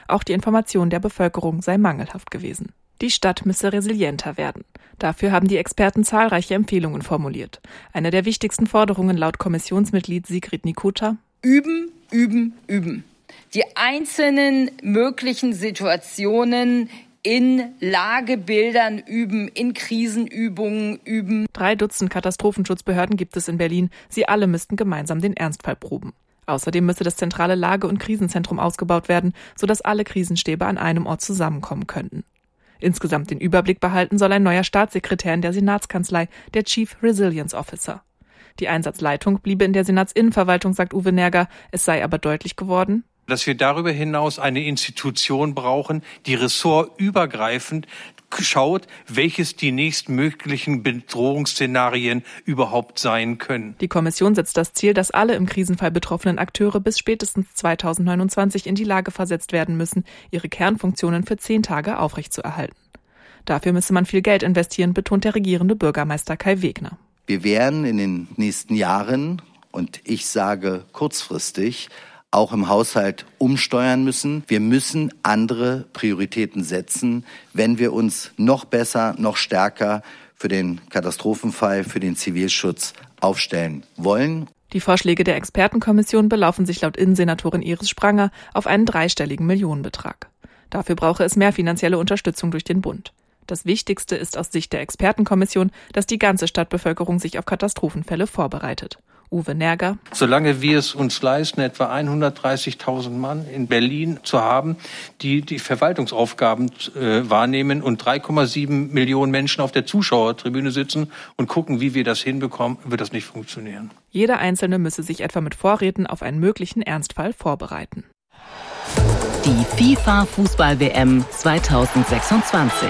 Auch die Information der Bevölkerung sei mangelhaft gewesen. Die Stadt müsse resilienter werden. Dafür haben die Experten zahlreiche Empfehlungen formuliert. Eine der wichtigsten Forderungen laut Kommissionsmitglied Sigrid Nikota: Üben, üben, üben. Die einzelnen möglichen Situationen in Lagebildern üben, in Krisenübungen üben. 3 Dutzend Katastrophenschutzbehörden gibt es in Berlin. Sie alle müssten gemeinsam den Ernstfall proben. Außerdem müsse das zentrale Lage- und Krisenzentrum ausgebaut werden, sodass alle Krisenstäbe an einem Ort zusammenkommen könnten. Insgesamt den Überblick behalten soll ein neuer Staatssekretär in der Senatskanzlei, der Chief Resilience Officer. Die Einsatzleitung bliebe in der Senatsinnenverwaltung, sagt Uwe Nerger. Es sei aber deutlich geworden, dass wir darüber hinaus eine Institution brauchen, die ressortübergreifend schaut, welches die nächstmöglichen Bedrohungsszenarien überhaupt sein können. Die Kommission setzt das Ziel, dass alle im Krisenfall betroffenen Akteure bis spätestens 2029 in die Lage versetzt werden müssen, ihre Kernfunktionen für 10 Tage aufrechtzuerhalten. Dafür müsse man viel Geld investieren, betont der regierende Bürgermeister Kai Wegner. Wir werden in den nächsten Jahren, und ich sage kurzfristig, auch im Haushalt umsteuern müssen. Wir müssen andere Prioritäten setzen, wenn wir uns noch besser, noch stärker für den Katastrophenfall, für den Zivilschutz aufstellen wollen. Die Vorschläge der Expertenkommission belaufen sich laut Innensenatorin Iris Spranger auf einen 3-stelligen Millionenbetrag. Dafür brauche es mehr finanzielle Unterstützung durch den Bund. Das Wichtigste ist aus Sicht der Expertenkommission, dass die ganze Stadtbevölkerung sich auf Katastrophenfälle vorbereitet. Uwe Nerger: Solange wir es uns leisten, etwa 130.000 Mann in Berlin zu haben, die die Verwaltungsaufgaben wahrnehmen und 3,7 Millionen Menschen auf der Zuschauertribüne sitzen und gucken, wie wir das hinbekommen, wird das nicht funktionieren. Jeder Einzelne müsse sich etwa mit Vorräten auf einen möglichen Ernstfall vorbereiten. Die FIFA-Fußball-WM 2026.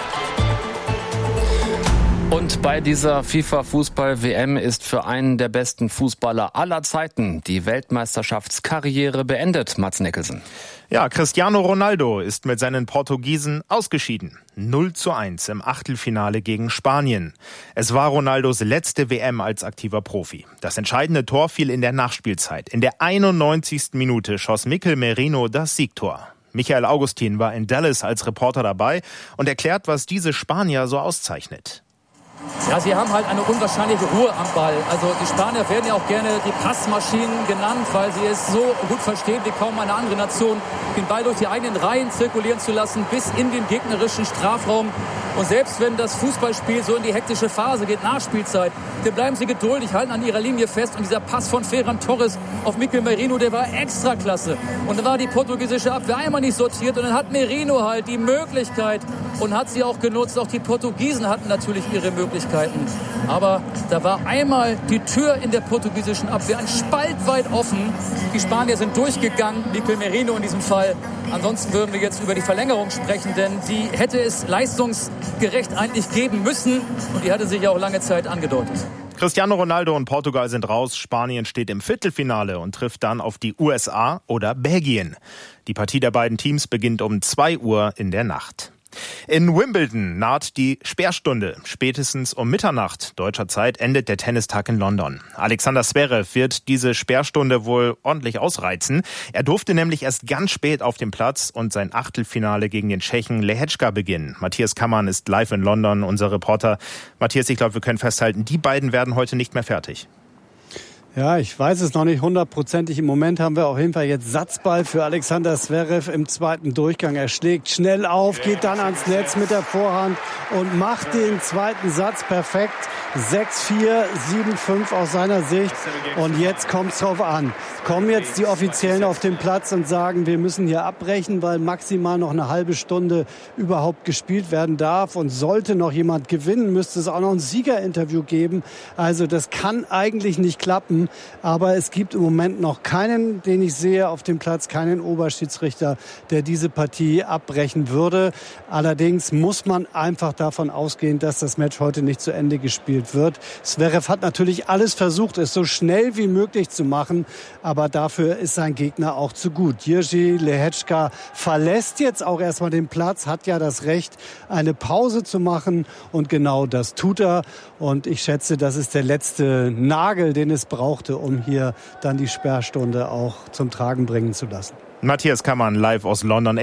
Und bei dieser FIFA-Fußball-WM ist für einen der besten Fußballer aller Zeiten die Weltmeisterschaftskarriere beendet, Mads Nicholson. Ja, Cristiano Ronaldo ist mit seinen Portugiesen ausgeschieden. 0:1 im Achtelfinale gegen Spanien. Es war Ronaldos letzte WM als aktiver Profi. Das entscheidende Tor fiel in der Nachspielzeit. In der 91. Minute schoss Mikel Merino das Siegtor. Michael Augustin war in Dallas als Reporter dabei und erklärt, was diese Spanier so auszeichnet. Ja, sie haben halt eine unwahrscheinliche Ruhe am Ball. Also die Spanier werden ja auch gerne die Passmaschinen genannt, weil sie es so gut verstehen wie kaum eine andere Nation, den Ball durch die eigenen Reihen zirkulieren zu lassen, bis in den gegnerischen Strafraum. Und selbst wenn das Fußballspiel so in die hektische Phase geht, Nachspielzeit, dann bleiben sie geduldig, halten an ihrer Linie fest. Und dieser Pass von Ferran Torres auf Mikel Merino, der war extra klasse. Und da war die portugiesische Abwehr einmal nicht sortiert. Und dann hat Merino halt die Möglichkeit und hat sie auch genutzt. Auch die Portugiesen hatten natürlich ihre Möglichkeiten. Aber da war einmal die Tür in der portugiesischen Abwehr ein Spalt weit offen. Die Spanier sind durchgegangen, Mikel Merino in diesem Fall. Ansonsten würden wir jetzt über die Verlängerung sprechen, denn die hätte es leistungsgerecht eigentlich geben müssen. Und die hatte sich ja auch lange Zeit angedeutet. Cristiano Ronaldo und Portugal sind raus. Spanien steht im Viertelfinale und trifft dann auf die USA oder Belgien. Die Partie der beiden Teams beginnt um 2 Uhr in der Nacht. In Wimbledon naht die Sperrstunde. Spätestens um Mitternacht deutscher Zeit endet der Tennistag in London. Alexander Zverev wird diese Sperrstunde wohl ordentlich ausreizen. Er durfte nämlich erst ganz spät auf dem Platz und sein Achtelfinale gegen den Tschechen Lehečka beginnen. Matthias Kammann ist live in London, unser Reporter. Matthias, ich glaube, wir können festhalten, die beiden werden heute nicht mehr fertig. Ja, ich weiß es noch nicht hundertprozentig. Im Moment haben wir auf jeden Fall jetzt Satzball für Alexander Zverev im zweiten Durchgang. Er schlägt schnell auf, geht dann ans Netz mit der Vorhand und macht den zweiten Satz perfekt. 6-4, 7-5 aus seiner Sicht. Und jetzt kommt's drauf an. Kommen jetzt die Offiziellen auf den Platz und sagen, wir müssen hier abbrechen, weil maximal noch eine halbe Stunde überhaupt gespielt werden darf. Und sollte noch jemand gewinnen, müsste es auch noch ein Siegerinterview geben. Also das kann eigentlich nicht klappen. Aber es gibt im Moment noch keinen, den ich sehe auf dem Platz, keinen Oberschiedsrichter, der diese Partie abbrechen würde. Allerdings muss man einfach davon ausgehen, dass das Match heute nicht zu Ende gespielt wird. Zverev hat natürlich alles versucht, es so schnell wie möglich zu machen, aber dafür ist sein Gegner auch zu gut. Jiří Lehečka verlässt jetzt auch erstmal den Platz, hat ja das Recht, eine Pause zu machen und genau das tut er. Und ich schätze, das ist der letzte Nagel, den es brauchte, um hier dann die Sperrstunde auch zum Tragen bringen zu lassen. Matthias Kammann live aus London.